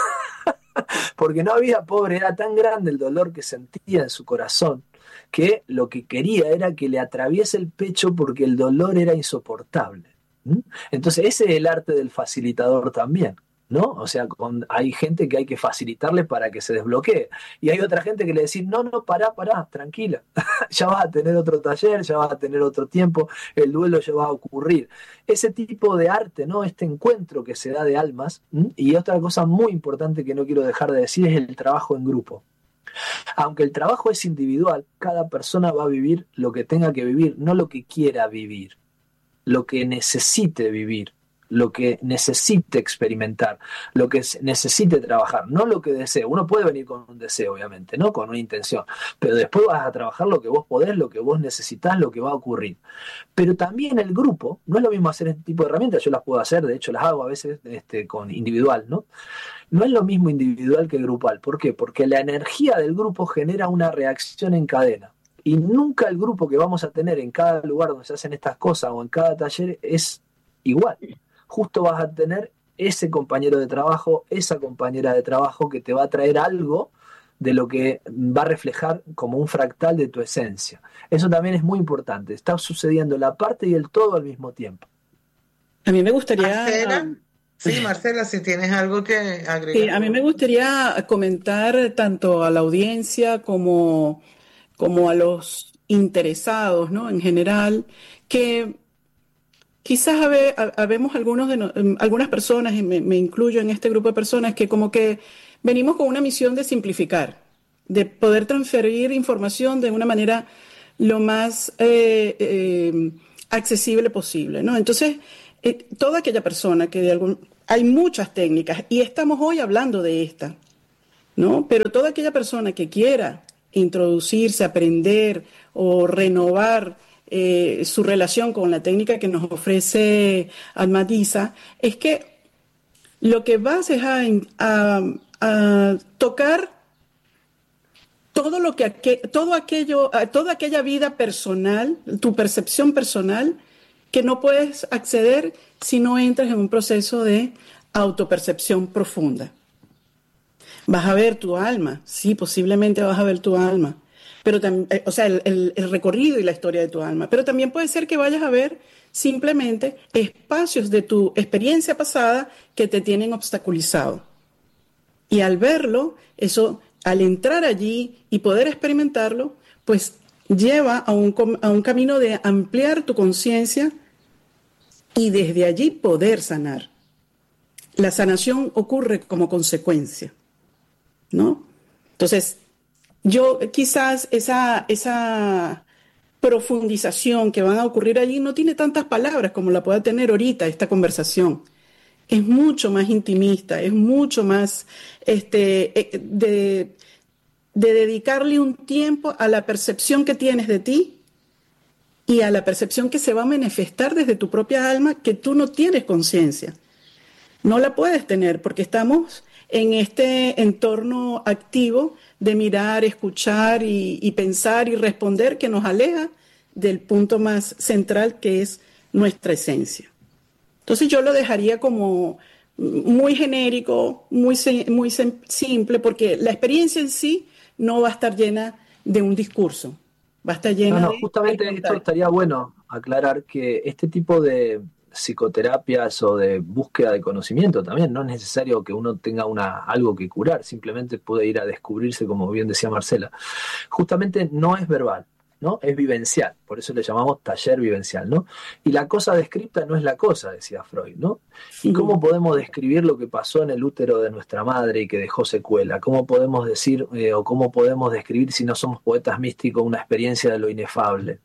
Porque no había, pobre, era tan grande el dolor que sentía en su corazón, que lo que quería era que le atraviese el pecho porque el dolor era insoportable. ¿Mm? Entonces ese es el arte del facilitador también, ¿no? O sea, con, hay gente que hay que facilitarle para que se desbloquee. Y hay otra gente que le decís, no, no, pará, pará, tranquila. Ya vas a tener otro taller, ya vas a tener otro tiempo, el duelo ya va a ocurrir. Ese tipo de arte, ¿no? Este encuentro que se da de almas. ¿Mm? Y otra cosa muy importante que no quiero dejar de decir es el trabajo en grupo. Aunque el trabajo es individual, cada persona va a vivir lo que tenga que vivir, no lo que quiera vivir, lo que necesite vivir, lo que necesite experimentar, lo que necesite trabajar, no lo que desee. Uno puede venir con un deseo, obviamente, ¿no? Con una intención, pero después vas a trabajar lo que vos podés, lo que vos necesitás, lo que va a ocurrir. Pero también el grupo, no es lo mismo hacer este tipo de herramientas, yo las puedo hacer, de hecho las hago a veces este, con individual, ¿no? No es lo mismo individual que grupal. ¿Por qué? Porque la energía del grupo genera una reacción en cadena. Y nunca el grupo que vamos a tener en cada lugar donde se hacen estas cosas o en cada taller es igual. Justo vas a tener ese compañero de trabajo, esa compañera de trabajo que te va a traer algo de lo que va a reflejar como un fractal de tu esencia. Eso también es muy importante. Está sucediendo la parte y el todo al mismo tiempo. A mí me gustaría... Marcela, sí, Marcela, si tienes algo que agregar. Sí, a mí me gustaría comentar tanto a la audiencia como, como a los interesados, ¿no? En general, que quizás habe- ha- habemos algunos de no- em, algunas personas, y me, me incluyo en este grupo de personas, que como que venimos con una misión de simplificar, de poder transferir información de una manera lo más eh, eh, accesible posible, ¿no? Entonces, eh, toda aquella persona que de algún... Hay muchas técnicas y estamos hoy hablando de esta, ¿no? Pero toda aquella persona que quiera introducirse, aprender o renovar eh, su relación con la técnica que nos ofrece Almadiza, es que lo que vas es a, a- a tocar todo lo que aqu- todo aquello, a toda aquella vida personal, tu percepción personal, que no puedes acceder si no entras en un proceso de autopercepción profunda. Vas a ver tu alma, sí, posiblemente vas a ver tu alma, pero también, eh, o sea, el, el- el recorrido y la historia de tu alma, pero también puede ser que vayas a ver simplemente espacios de tu experiencia pasada que te tienen obstaculizado. Y al verlo, eso, al entrar allí y poder experimentarlo, pues lleva a un, com- a un camino de ampliar tu conciencia y desde allí poder sanar. La sanación ocurre como consecuencia, ¿no? Entonces, yo quizás esa, esa profundización que van a ocurrir allí no tiene tantas palabras como la pueda tener ahorita esta conversación. Es mucho más intimista, es mucho más este, eh, de, de dedicarle un tiempo a la percepción que tienes de ti y a la percepción que se va a manifestar desde tu propia alma que tú no tienes conciencia. No la puedes tener porque estamos en este entorno activo de mirar, escuchar y, y pensar y responder que nos aleja del punto más central que es nuestra esencia. Entonces yo lo dejaría como muy genérico, muy, muy simple, porque la experiencia en sí no va a estar llena de un discurso, va a estar llena No, no, de... justamente esto estaría bueno aclarar que este tipo de psicoterapias o de búsqueda de conocimiento también no es necesario que uno tenga una, algo que curar, simplemente puede ir a descubrirse, como bien decía Marcela. Justamente no es verbal, ¿no? Es vivencial, por eso le llamamos taller vivencial, ¿no? Y la cosa descripta no es la cosa, decía Freud, ¿no? ¿Y cómo podemos describir lo que pasó en el útero de nuestra madre y que dejó secuela? ¿Cómo podemos decir eh, o cómo podemos describir, si no somos poetas místicos, una experiencia de lo inefable?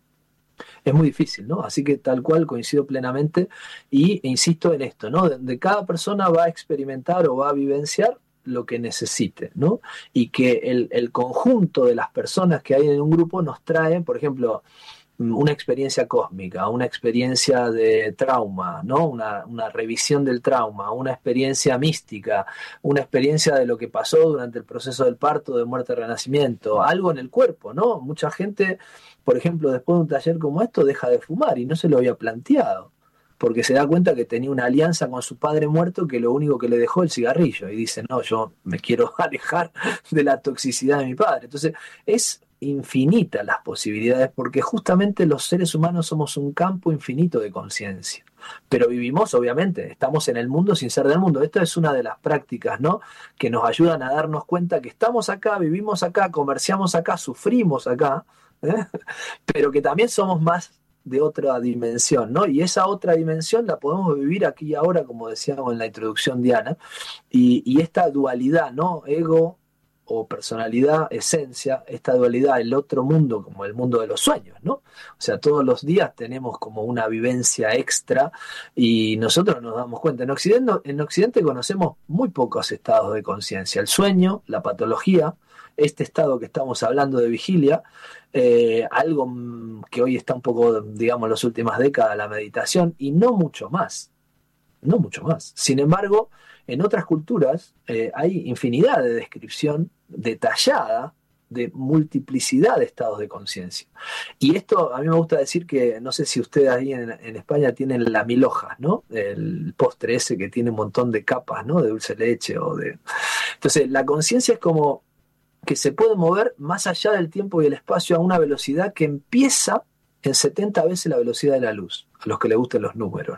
Es muy difícil, ¿no? Así que tal cual coincido plenamente y insisto en esto, ¿no? De, de cada persona va a experimentar o va a vivenciar lo que necesite, ¿no? Y que el, el conjunto de las personas que hay en un grupo nos trae, por ejemplo, una experiencia cósmica, una experiencia de trauma, ¿no? Una, una revisión del trauma, una experiencia mística, una experiencia de lo que pasó durante el proceso del parto, de muerte, renacimiento, algo en el cuerpo, ¿no? Mucha gente, por ejemplo, después de un taller como esto, deja de fumar y no se lo había planteado, porque se da cuenta que tenía una alianza con su padre muerto que lo único que le dejó el cigarrillo, y dice, no, yo me quiero alejar de la toxicidad de mi padre. Entonces, es infinitas las posibilidades, porque justamente los seres humanos somos un campo infinito de conciencia, pero vivimos, obviamente, estamos en el mundo sin ser del mundo. Esta es una de las prácticas, ¿no?, que nos ayudan a darnos cuenta que estamos acá, vivimos acá, comerciamos acá, sufrimos acá, ¿eh? Pero que también somos más de otra dimensión, ¿no? Y esa otra dimensión la podemos vivir aquí y ahora, como decíamos en la introducción Diana, y, y esta dualidad, ¿no?, ego o personalidad, esencia, esta dualidad, el otro mundo como el mundo de los sueños, ¿no? O sea, todos los días tenemos como una vivencia extra y nosotros nos damos cuenta. En Occidente, en Occidente conocemos muy pocos estados de conciencia. El sueño, la patología, este estado que estamos hablando de vigilia, eh, algo que hoy está un poco, digamos, en las últimas décadas, la meditación, y no mucho más. No mucho más. Sin embargo, en otras culturas eh, hay infinidad de descripción detallada de multiplicidad de estados de conciencia. Y esto a mí me gusta decir que, no sé si ustedes ahí en, en España tienen la mil hojas, ¿no? El postre ese que tiene un montón de capas, ¿no? De dulce de leche o de... Entonces, la conciencia es como que se puede mover más allá del tiempo y el espacio a una velocidad que empieza en setenta veces la velocidad de la luz, a los que les gusten los números, ¿no?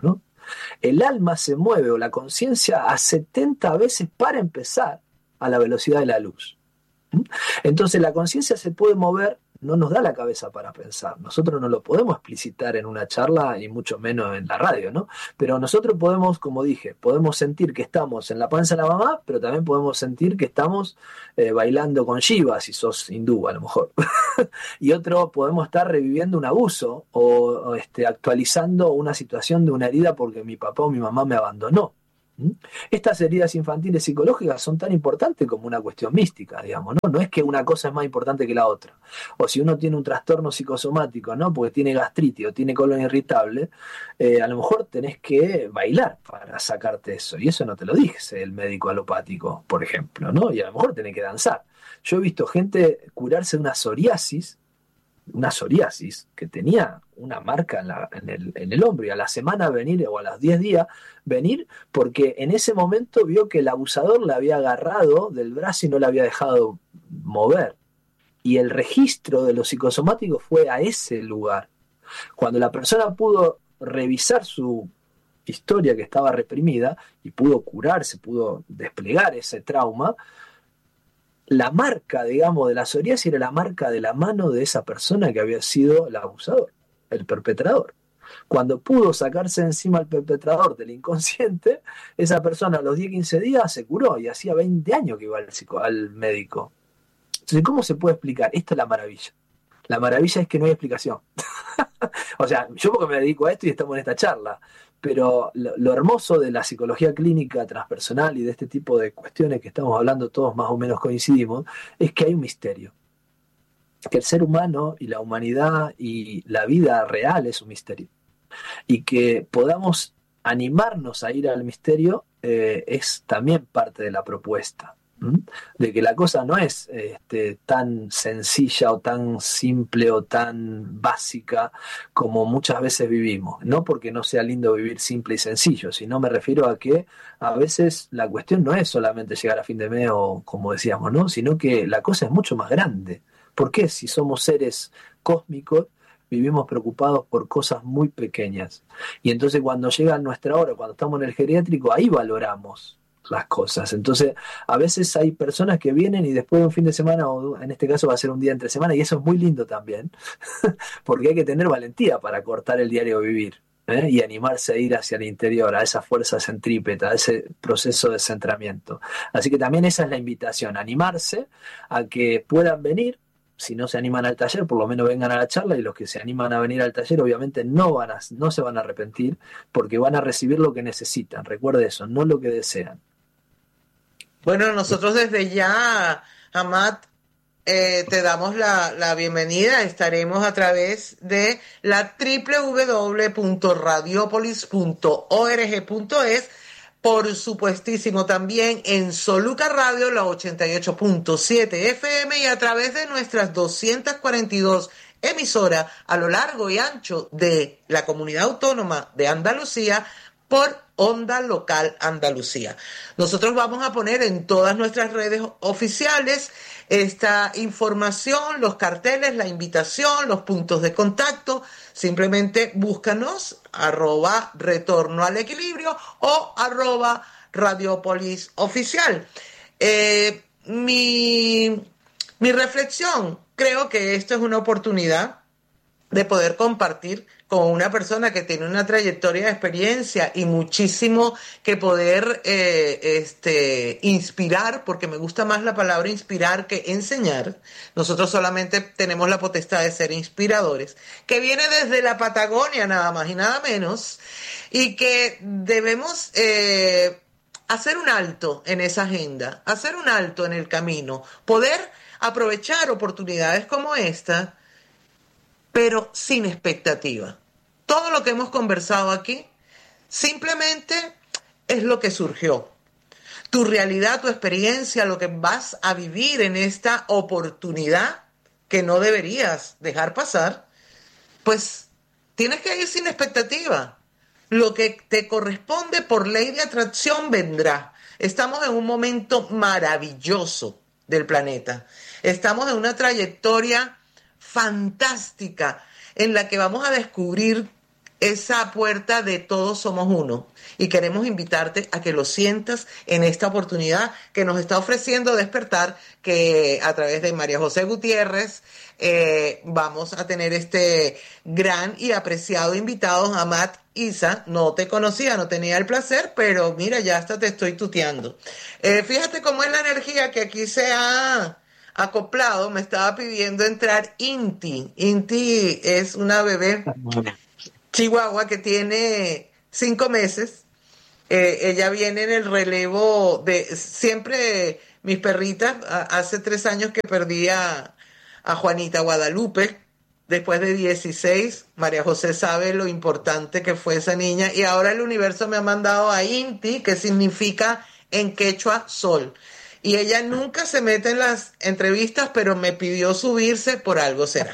El alma se mueve, o la conciencia, a setenta veces para empezar a la velocidad de la luz. Entonces la conciencia se puede mover, no nos da la cabeza para pensar. Nosotros no lo podemos explicitar en una charla y mucho menos en la radio, ¿no? Pero nosotros podemos, como dije, podemos sentir que estamos en la panza de la mamá, pero también podemos sentir que estamos eh, bailando con Shiva, si sos hindú a lo mejor. Y otro, podemos estar reviviendo un abuso o, o este, actualizando una situación de una herida porque mi papá o mi mamá me abandonó. Estas heridas infantiles psicológicas son tan importantes como una cuestión mística, digamos, ¿no? No es que una cosa es más importante que la otra. O si uno tiene un trastorno psicosomático, ¿no? Porque tiene gastritis o tiene colon irritable, eh, a lo mejor tenés que bailar para sacarte eso. Y eso no te lo dice el médico alopático, por ejemplo, ¿no? Y a lo mejor tenés que danzar. Yo he visto gente curarse de una psoriasis, una psoriasis que tenía una marca en, la, en, el, en el hombro, y a la semana venir, o a los diez días venir, porque en ese momento vio que el abusador la había agarrado del brazo y no la había dejado mover. Y el registro de los psicosomáticos fue a ese lugar. Cuando la persona pudo revisar su historia que estaba reprimida y pudo curarse, pudo desplegar ese trauma, la marca, digamos, de la psoriasis era la marca de la mano de esa persona que había sido el abusador, el perpetrador. Cuando pudo sacarse encima al perpetrador del inconsciente, esa persona a los diez a quince días se curó, y hacía veinte años que iba al, psico, al médico. Entonces, ¿cómo se puede explicar? Esta es la maravilla. La maravilla es que no hay explicación. O sea, yo porque me dedico a esto y estamos en esta charla, pero lo, lo hermoso de la psicología clínica transpersonal y de este tipo de cuestiones que estamos hablando, todos más o menos coincidimos, es que hay un misterio. Que el ser humano y la humanidad y la vida real es un misterio. Y que podamos animarnos a ir al misterio eh, es también parte de la propuesta. De que la cosa no es este, tan sencilla o tan simple o tan básica como muchas veces vivimos. No porque no sea lindo vivir simple y sencillo, sino me refiero a que a veces la cuestión no es solamente llegar a fin de mes o como decíamos, ¿no? Sino que la cosa es mucho más grande. ¿Por qué? Si somos seres cósmicos, vivimos preocupados por cosas muy pequeñas. Y entonces cuando llega nuestra hora, cuando estamos en el geriátrico, ahí valoramos las cosas. Entonces, a veces hay personas que vienen y después de un fin de semana, o en este caso va a ser un día entre semana, y eso es muy lindo también, porque hay que tener valentía para cortar el diario vivir, ¿eh? Y animarse a ir hacia el interior, a esa fuerza centrípeta, a ese proceso de centramiento. Así que también esa es la invitación, animarse a que puedan venir. Si no se animan al taller, por lo menos vengan a la charla, y los que se animan a venir al taller obviamente no, van a, no se van a arrepentir, porque van a recibir lo que necesitan. Recuerde eso, no lo que desean. Bueno, nosotros desde ya, Hamad, eh, te damos la, la bienvenida. Estaremos a través de la doble u doble u doble u punto radiopolis punto org punto es, por supuestísimo también en Soluca Radio, la ochenta y ocho punto siete F M, y a través de nuestras doscientas cuarenta y dos emisoras a lo largo y ancho de la Comunidad Autónoma de Andalucía, por Onda Local Andalucía. Nosotros vamos a poner en todas nuestras redes oficiales esta información, los carteles, la invitación, los puntos de contacto. Simplemente búscanos, arroba Retorno al Equilibrio o arroba Radiopolis Oficial. Eh, mi, mi reflexión, creo que esto es una oportunidad de poder compartir con una persona que tiene una trayectoria de experiencia y muchísimo que poder eh, este, inspirar, porque me gusta más la palabra inspirar que enseñar. Nosotros solamente tenemos la potestad de ser inspiradores, que viene desde la Patagonia nada más y nada menos, y que debemos eh, hacer un alto en esa agenda, hacer un alto en el camino, poder aprovechar oportunidades como esta, pero sin expectativa. Todo lo que hemos conversado aquí simplemente es lo que surgió. Tu realidad, tu experiencia, lo que vas a vivir en esta oportunidad que no deberías dejar pasar, pues tienes que ir sin expectativa. Lo que te corresponde por ley de atracción vendrá. Estamos en un momento maravilloso del planeta. Estamos en una trayectoria fantástica en la que vamos a descubrir esa puerta de todos somos uno. Y queremos invitarte a que lo sientas en esta oportunidad que nos está ofreciendo Despertar, que a través de María José Gutiérrez eh, vamos a tener este gran y apreciado invitado, Amat Isa. No te conocía, no tenía el placer, pero mira, ya hasta te estoy tuteando. Eh, fíjate cómo es la energía que aquí se ha acoplado. Me estaba pidiendo entrar Inti. Inti es una bebé chihuahua que tiene cinco meses. Eh, ella viene en el relevo de siempre mis perritas. A, hace tres años que perdí a, a Juanita Guadalupe. Después de dieciséis, María José sabe lo importante que fue esa niña. Y ahora el universo me ha mandado a Inti, que significa en quechua sol. Y ella nunca se mete en las entrevistas, pero me pidió subirse, por algo será.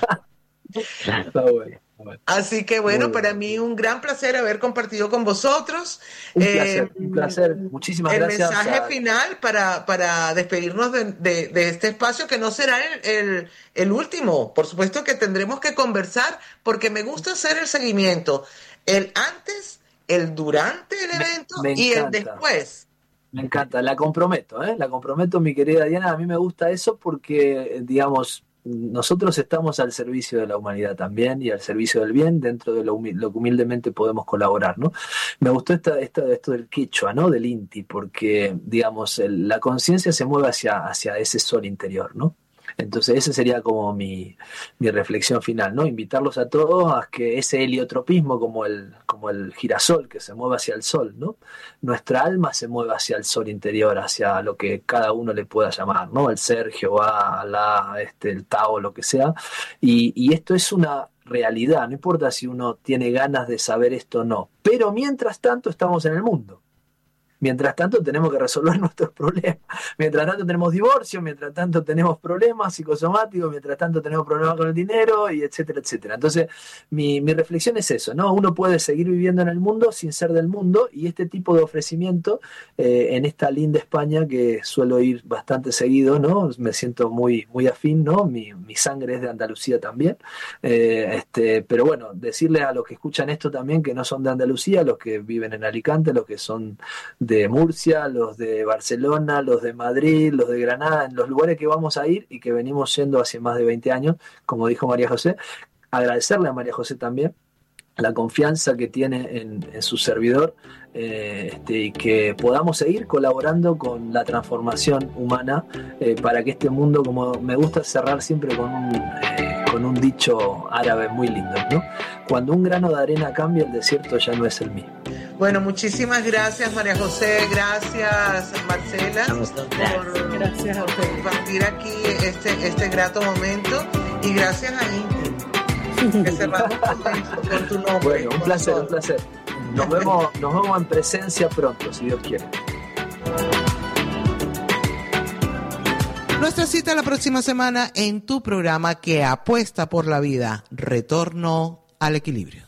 Está bueno. Bueno. Así que bueno, para mí un gran placer haber compartido con vosotros. Un eh, placer, un placer. Muchísimas el gracias. El mensaje a... final para, para despedirnos de, de, de este espacio, que no será el, el, el último. Por supuesto que tendremos que conversar, porque me gusta hacer el seguimiento. El antes, el durante el evento me, me y el después. Me encanta, la comprometo, ¿eh? La comprometo, mi querida Diana. A mí me gusta eso porque, digamos, nosotros estamos al servicio de la humanidad también y al servicio del bien dentro de lo, humil- lo que humildemente podemos colaborar, ¿no? Me gustó esta, esta, esto del quechua, ¿no? Del Inti, porque, digamos, el, la conciencia se mueve hacia, hacia ese sol interior, ¿no? Entonces esa sería como mi, mi reflexión final, ¿no? Invitarlos a todos a que ese heliotropismo, como el, como el girasol que se mueve hacia el sol, ¿no? Nuestra alma se mueve hacia el sol interior, hacia lo que cada uno le pueda llamar, ¿no? El ser, Jehová, Alá, este, el Tao, lo que sea. Y, y esto es una realidad, no importa si uno tiene ganas de saber esto o no. Pero mientras tanto estamos en el mundo. Mientras tanto tenemos que resolver nuestros problemas. Mientras tanto tenemos divorcio, mientras tanto tenemos problemas psicosomáticos, mientras tanto tenemos problemas con el dinero, y etcétera, etcétera. Entonces, mi, mi reflexión es eso, ¿no? Uno puede seguir viviendo en el mundo sin ser del mundo, y este tipo de ofrecimiento eh, en esta linda España que suelo ir bastante seguido, ¿no? Me siento muy, muy afín, ¿no? Mi, mi sangre es de Andalucía también. Eh, este, pero bueno, decirle a los que escuchan esto también que no son de Andalucía, los que viven en Alicante, los que son de Murcia, los de Barcelona, los de Madrid, los de Granada, en los lugares que vamos a ir y que venimos yendo hace más de veinte años, como dijo María José. Agradecerle a María José también la confianza que tiene en, en su servidor, eh, este, y que podamos seguir colaborando con la transformación humana eh, para que este mundo, como me gusta cerrar siempre con un, eh, con un dicho árabe muy lindo, ¿no? Cuando un grano de arena cambia, el desierto ya no es el mismo. Bueno, muchísimas gracias, María José, gracias, Marcela, por, gracias a por compartir aquí este, este grato momento, y gracias a Inti, que cerramos con, con tu nombre. Bueno, un placer, un placer. Nos vemos, nos vemos en presencia pronto, si Dios quiere. Nuestra cita la próxima semana en tu programa que apuesta por la vida, Retorno al Equilibrio.